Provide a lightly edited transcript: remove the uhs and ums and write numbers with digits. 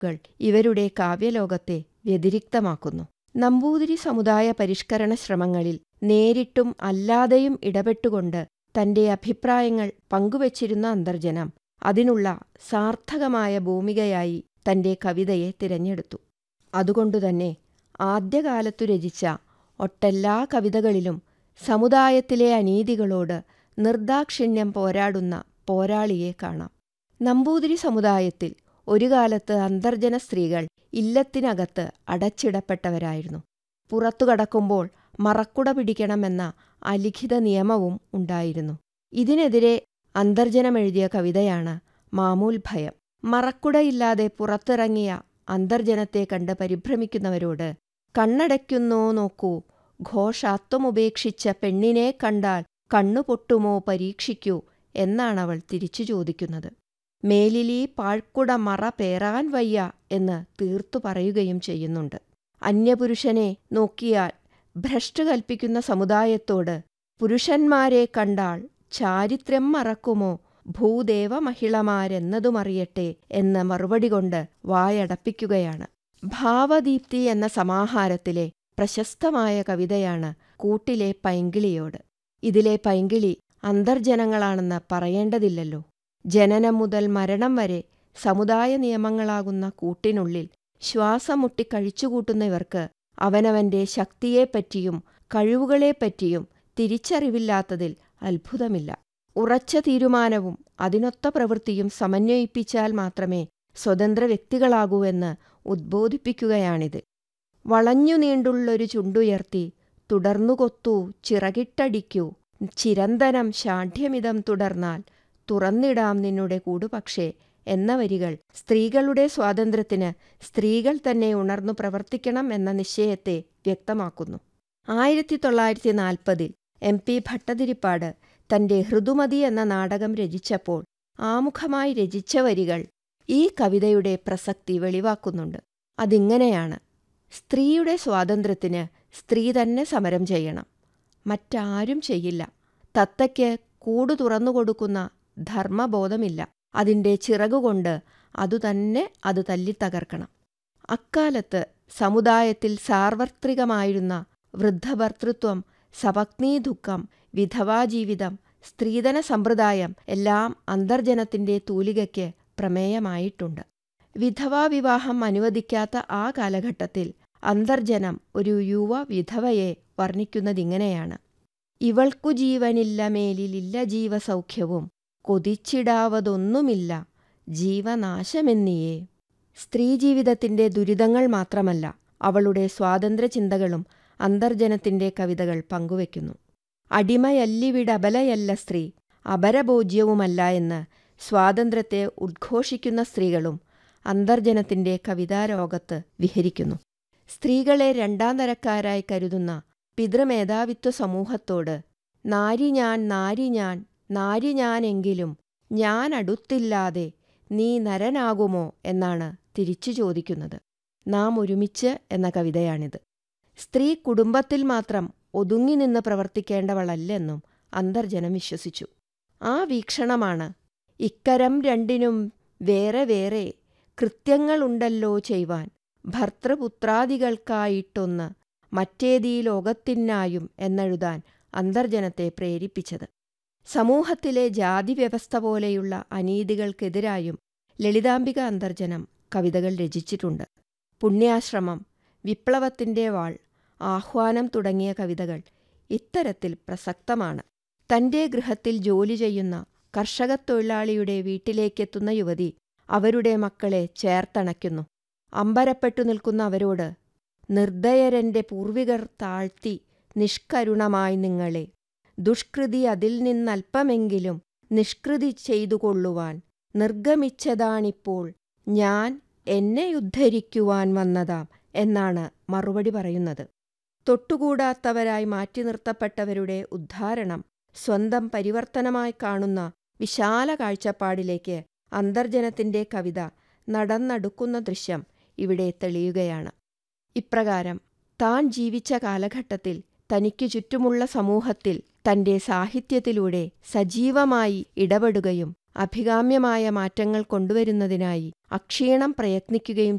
വാക്കുകൾ ഇവരുടെ കാവ്യലോകത്തെ വ്യതിരിക്തമാക്കുന്നു. നമ്പൂതിരി സമുദായ പരിഷ്കരണ ശ്രമങ്ങളിൽ നേരിട്ടും അല്ലാതെയും ഇടപെട്ടുകൊണ്ട് തന്റെ അഭിപ്രായങ്ങൾ പങ്കുവച്ചിരുന്ന അന്തർജനം അതിനുള്ള സാർത്ഥകമായ ഭൂമികയായി തന്റെ കവിതയെ തിരഞ്ഞെടുത്തു. അതുകൊണ്ടുതന്നെ ആദ്യകാലത്തു രചിച്ച ഒട്ടെല്ലാ കവിതകളിലും സമുദായത്തിലെ അനീതികളോട് നിർദാക്ഷിണ്യം പോരാടുന്ന പോരാളിയെ കാണാം. നമ്പൂതിരി സമുദായത്തിൽ ഒരു കാലത്ത് അന്തർജന സ്ത്രീകൾ ഇല്ലത്തിനകത്ത് അടച്ചിടപ്പെട്ടവരായിരുന്നു. പുറത്തു കടക്കുമ്പോൾ മറക്കുട പിടിക്കണമെന്ന അലിഖിത നിയമവും ഉണ്ടായിരുന്നു. ഇതിനെതിരെ അന്തർജനമെഴുതിയ കവിതയാണ് മാമൂൽ ഭയം. മറക്കുടയില്ലാതെ പുറത്തിറങ്ങിയ അന്തർജനത്തെ കണ്ട് പരിഭ്രമിക്കുന്നവരോട് കണ്ണടയ്ക്കുന്നോ നോക്കൂ, ഘോഷാത്വമുപേക്ഷിച്ച പെണ്ണിനെ കണ്ടാൽ കണ്ണുപൊട്ടുമോ പരീക്ഷിക്കൂ എന്നാണവൾ തിരിച്ചു ചോദിക്കുന്നത്. മേലിലീ പാഴ്ക്കുട മറ പേറാൻ വയ്യ എന്ന് തീർത്തു പറയുകയും ചെയ്യുന്നുണ്ട്. അന്യപുരുഷനെ നോക്കിയാൽ ഭ്രഷ്ട് കൽപ്പിക്കുന്ന സമുദായത്തോട് പുരുഷന്മാരെ കണ്ടാൽ ചാരിത്രം മറക്കുമോ ഭൂദേവ മഹിളമാരെന്നതുമറിയട്ടെ എന്ന മറുപടി കൊണ്ട് വായടപ്പിക്കുകയാണ്. ഭാവദീപ്തി എന്ന സമാഹാരത്തിലെ പ്രശസ്തമായ കവിതയാണ് കൂട്ടിലെ പൈങ്കിളിയോട്. ഇതിലെ പൈങ്കിളി അന്തർജനങ്ങളാണെന്ന് പറയേണ്ടതില്ലല്ലോ. ജനനം മുതൽ മരണം വരെ സമുദായ നിയമങ്ങളാകുന്ന കൂട്ടിനുള്ളിൽ ശ്വാസം മുട്ടി കഴിച്ചുകൂട്ടുന്ന ഇവർക്ക് അവനവന്റെ ശക്തിയെപ്പറ്റിയും കഴിവുകളെപ്പറ്റിയും തിരിച്ചറിവില്ലാത്തതിൽ അത്ഭുതമില്ല. ഉറച്ച തീരുമാനവും അതിനൊത്ത പ്രവൃത്തിയും സമന്വയിപ്പിച്ചാൽ മാത്രമേ സ്വതന്ത്ര വ്യക്തികളാകൂ എന്ന് ഉദ്ബോധിപ്പിക്കുകയാണിത്. വളഞ്ഞു നീണ്ടുള്ളൊരു ചുണ്ടുയർത്തി തുടർന്നു കൊത്തൂ ചിറകിട്ടടിക്കൂ, ചിരന്തനം ഷാഠ്യമിതം തുടർന്നാൽ തുറന്നിടാം നിന്നുടെ കൂടുപക്ഷേ എന്ന വരികൾ സ്ത്രീകളുടെ സ്വാതന്ത്ര്യത്തിന് സ്ത്രീകൾ തന്നെ ഉണർന്നു പ്രവർത്തിക്കണം എന്ന നിശ്ചയത്തെ വ്യക്തമാക്കുന്നു. 1940 MP ഭട്ടതിരിപ്പാട് തന്റെ ഹൃദുമതി എന്ന നാടകം രചിച്ചപ്പോൾ ആമുഖമായി രചിച്ച വരികൾ ഈ കവിതയുടെ പ്രസക്തി വെളിവാക്കുന്നുണ്ട്. അതിങ്ങനെയാണ്: സ്ത്രീയുടെ സ്വാതന്ത്ര്യത്തിന് സ്ത്രീ തന്നെ സമരം ചെയ്യണം, മറ്റാരും ചെയ്യില്ല. തത്തയ്ക്ക് കൂട് തുറന്നുകൊടുക്കുന്ന ധർമ്മബോധമില്ല, അതിൻ്റെ ചിറകുകൊണ്ട് അതുതന്നെ അത് തല്ലിത്തകർക്കണം. അക്കാലത്ത് സമുദായത്തിൽ സാർവത്രികമായിരുന്ന വൃദ്ധഭർതൃത്വം, സപത്നീദുഃഖം, വിധവാജീവിതം, സ്ത്രീധന സമ്പ്രദായം എല്ലാം അന്തർജനത്തിന്റെ തൂലികയ്ക്ക് പ്രമേയമായിട്ടുണ്ട്. വിധവാവിവാഹം അനുവദിക്കാത്ത ആ കാലഘട്ടത്തിൽ അന്തർജനം ഒരു യുവ വിധവയെ വർണ്ണിക്കുന്നതിങ്ങനെയാണ്: ഇവൾക്കു ജീവനില്ല, മേലിലില്ല ജീവസൗഖ്യവും, കൊതിച്ചിടാവതൊന്നുമില്ല ജീവനാശമെന്നിയേ. സ്ത്രീജീവിതത്തിന്റെ ദുരിതങ്ങൾ മാത്രമല്ല, അവളുടെ സ്വാതന്ത്ര്യചിന്തകളും അന്തർജനത്തിന്റെ കവിതകൾ പങ്കുവയ്ക്കുന്നു. അടിമയല്ലിവിടബലയല്ല സ്ത്രീ, അപരഭോജ്യവുമല്ല എന്ന് സ്വാതന്ത്ര്യത്തെ ഉദ്ഘോഷിക്കുന്ന സ്ത്രീകളും അന്തർജനത്തിന്റെ കവിതാലോകത്ത് വിഹരിക്കുന്നു. സ്ത്രീകളെ രണ്ടാം തരക്കാരായി കരുതുന്ന പിതൃമേധാവിത്വ സമൂഹത്തോട് നാരി ഞാൻ നാരി ഞാൻ നാരി ഞാനെങ്കിലും ഞാൻ അടുത്തില്ലാതെ നീ നരനാകുമോ എന്നാണ് തിരിച്ചു ചോദിക്കുന്നത്. നാം ഒരുമിച്ച് എന്ന കവിതയാണിത്. സ്ത്രീ കുടുംബത്തിൽ മാത്രം ഒതുങ്ങി നിന്ന് പ്രവർത്തിക്കേണ്ടവളല്ലെന്നും അന്തർജനം വിശ്വസിച്ചു. ആ വീക്ഷണമാണ് ഇക്കരം രണ്ടിനും വേറെ വേറെ കൃത്യങ്ങളുണ്ടല്ലോ ചെയ്വാൻ, ഭർതൃപുത്രാദികൾക്കായിട്ടൊന്ന് മറ്റേതീ ലോകത്തിനായും എന്നെഴുതാൻ അന്തർജനത്തെ പ്രേരിപ്പിച്ചത്. സമൂഹത്തിലെ ജാതിവ്യവസ്ഥ പോലെയുള്ള അനീതികൾക്കെതിരായും ലളിതാംബിക അന്തർജനം കവിതകൾ രചിച്ചിട്ടുണ്ട്. പുണ്യാശ്രമം, വിപ്ലവത്തിന്റെ വാൾ, ആഹ്വാനം തുടങ്ങിയ കവിതകൾ ഇത്തരത്തിൽ പ്രസക്തമാണ്. തന്റെ ഗൃഹത്തിൽ ജോലി ചെയ്യുന്ന കർഷകത്തൊഴിലാളിയുടെ വീട്ടിലേക്കെത്തുന്ന യുവതി അവരുടെ മക്കളെ ചേർത്തണയ്ക്കുന്നു. അമ്പരപ്പെട്ടു നിൽക്കുന്ന അവരോട് നിർദ്ദയരന്റെ പൂർവികർ താഴ്ത്തി നിഷ്കരുണമായി നിങ്ങളെ, ദുഷ്കൃതി അതിൽ നിന്നൽപ്പമെങ്കിലും നിഷ്കൃതി ചെയ്തുകൊള്ളുവാൻ നിർഗമിച്ചതാണിപ്പോൾ ഞാൻ എന്നെ ഉദ്ധരിക്കുവാൻ വന്നതാം എന്നാണ് മറുപടി പറയുന്നത്. തൊട്ടുകൂടാത്തവരായി മാറ്റി നിർത്തപ്പെട്ടവരുടെ ഉദ്ധാരണം സ്വന്തം പരിവർത്തനമായി കാണുന്ന വിശാല കാഴ്ചപ്പാടിലേക്ക് അന്തർജനത്തിന്റെ കവിത നടന്നടുക്കുന്ന ദൃശ്യം ഇവിടെ തെളിയുകയാണ്. ഇപ്രകാരം താൻ ജീവിച്ച കാലഘട്ടത്തിൽ തനിക്കു ചുറ്റുമുള്ള സമൂഹത്തിൽ തന്റെ സാഹിത്യത്തിലൂടെ സജീവമായി ഇടപെടുകയും അഭികാമ്യമായ മാറ്റങ്ങൾ കൊണ്ടുവരുന്നതിനായി അക്ഷീണം പ്രയത്നിക്കുകയും